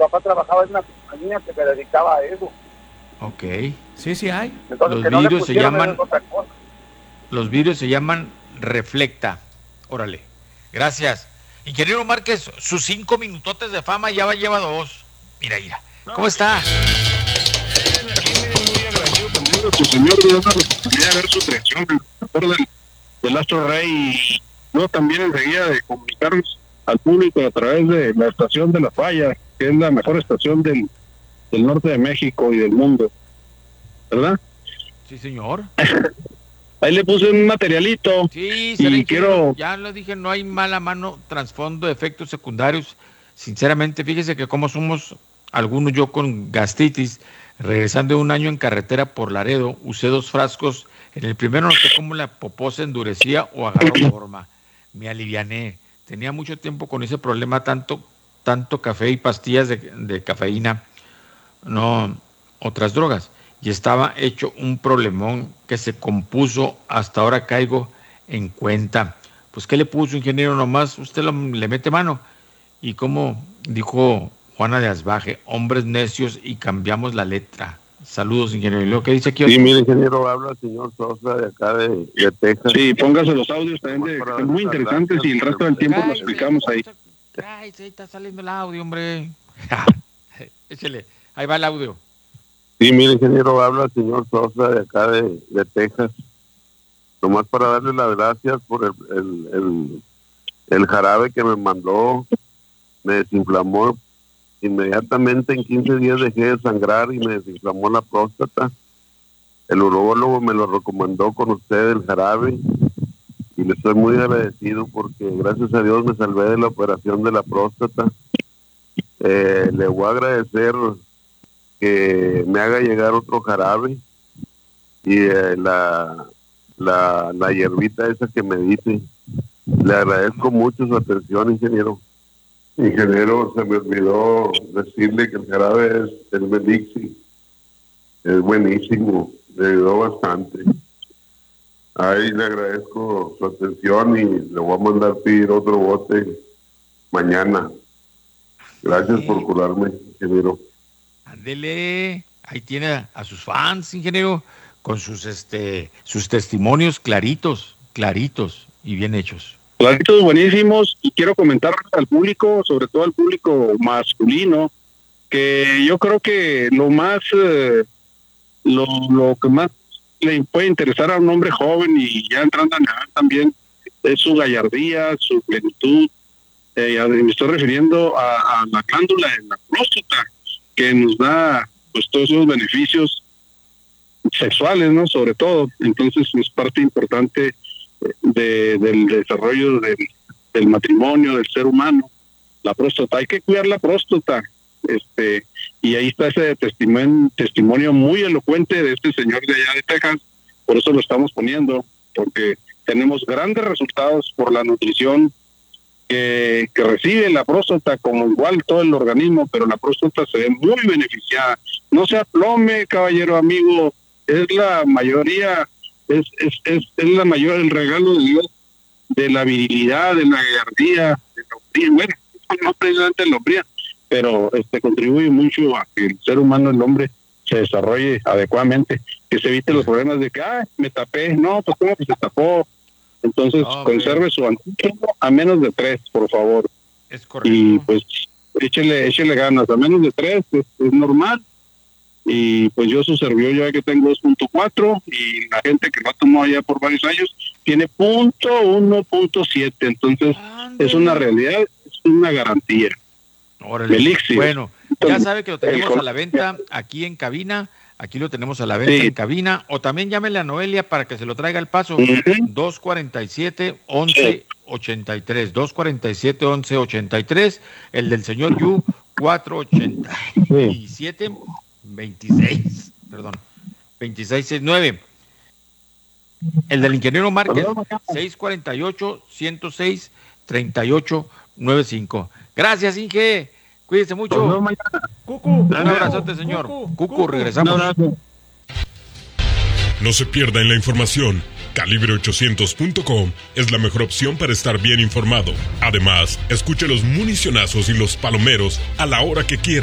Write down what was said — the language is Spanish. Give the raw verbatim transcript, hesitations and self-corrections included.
papá trabajaba en una compañía que se dedicaba a eso. Ok, sí, sí hay. Entonces, Los que no le vidrios se pusieron llaman, es otra cosa. los vidrios se llaman Reflecta. Órale, gracias. Ingeniero Márquez, sus cinco minutotes de fama ya va lleva dos. Mira, mira. ¿Cómo está? Muy agradecido conmigo, tu señor, de dar la oportunidad de ver su traición, del, del Astro Rey, y no también enseguida de comunicarnos al público a través de la estación de La Falla, que es la mejor estación del, del norte de México y del mundo, ¿verdad? Sí, señor. Ahí le puse un materialito. Sí, y quiero... ya lo dije, no hay mala mano, trasfondo, efectos secundarios. Sinceramente, fíjese que como somos algunos, yo con gastritis, regresando de un año en carretera por Laredo, usé dos frascos. En el primero noté cómo la popó se endurecía o agarró forma. Me aliviané. Tenía mucho tiempo con ese problema, tanto, tanto café y pastillas de, de cafeína, no otras drogas. Y estaba hecho un problemón que se compuso, hasta ahora caigo en cuenta. Pues, ¿qué le puso, ingeniero? Nomás usted lo, le mete mano. Y como dijo Juana de Asbaje, hombres necios y cambiamos la letra. Saludos, ingeniero. ¿Y lo que dice aquí? Sí, mire, ingeniero, habla el señor Sosa de acá de, de Texas. Sí, póngase los audios también, de, de muy interesantes, y el resto del tiempo lo explicamos ahí. Ay, sí, está saliendo el audio, hombre. Échale, ahí va el audio. Sí, mire, ingeniero, habla el señor Sosa de acá de, de Texas. Nomás para darle las gracias por el, el, el, el jarabe que me mandó. Me desinflamó inmediatamente, en quince días dejé de sangrar y me desinflamó la próstata. El urólogo me lo recomendó con usted, el jarabe, y le estoy muy agradecido porque gracias a Dios me salvé de la operación de la próstata. Eh, le voy a agradecer que me haga llegar otro jarabe y eh, la, la, la hierbita esa que me dice. Le agradezco mucho su atención, ingeniero. Ingeniero, se me olvidó decirle que el jarabe es el Melixi. Es buenísimo, le ayudó bastante. Ahí le agradezco su atención y le voy a mandar pedir otro bote mañana. Gracias por curarme, ingeniero. Ándele, ahí tiene a, a sus fans, ingeniero, con sus este sus testimonios claritos, claritos y bien hechos. Claritos buenísimos, y quiero comentar al público, sobre todo al público masculino, que yo creo que lo más, eh, lo, lo que más le puede interesar a un hombre joven y ya entrando en edad también es su gallardía, su plenitud. Eh, me estoy refiriendo a, a la glándula de la próstata, que nos da pues todos esos beneficios sexuales, ¿no? Sobre todo. Entonces es parte importante de, del desarrollo del, del matrimonio, del ser humano. La próstata, hay que cuidar la próstata. Este, y ahí está ese testimonio, testimonio muy elocuente de este señor de allá de Texas. Por eso lo estamos poniendo, porque tenemos grandes resultados por la nutrición que, que recibe la próstata, como igual todo el organismo, pero la próstata se ve muy beneficiada. No se aplome, caballero amigo, es la mayoría, es, es, es, es la mayor, el regalo de Dios, de la virilidad, de la gallardía, de la hombría. Bueno, no precisamente la hombría, pero este contribuye mucho a que el ser humano, el hombre, se desarrolle adecuadamente, que se evite los problemas de que, ah, me tapé, no, pues cómo que se tapó. Entonces, oh, conserve su antígeno a menos de tres, por favor. Es correcto. Y pues, échele, échele ganas, a menos de tres, es, es normal. Y pues yo su servidor, ya que tengo dos punto cuatro, y la gente que lo ha tomado ya por varios años, tiene punto uno punto siete, entonces Ande. es una realidad, es una garantía. Órale. Elixir. Bueno, ya sabe que lo tenemos a la venta aquí en cabina. Aquí lo tenemos a la venta sí. en cabina. O también llámele a Noelia para que se lo traiga al paso. Uh-huh. dos cuarenta y siete, once ochenta y tres. dos cuarenta y siete, once ochenta y tres. El del señor Yu, cuatro ochenta y siete, veintiséis. Perdón. veintiséis sesenta y nueve. El del ingeniero Márquez, seis cuarenta y ocho, ciento seis, treinta y ocho noventa y cinco. Gracias, Inge. Cuídense mucho. Cucu, un abrazote, señor. Cucu, Cucu regresamos. No se pierda en la información. Calibre ochocientos punto com es la mejor opción para estar bien informado. Además, escuche los municionazos y los palomeros a la hora que quiera.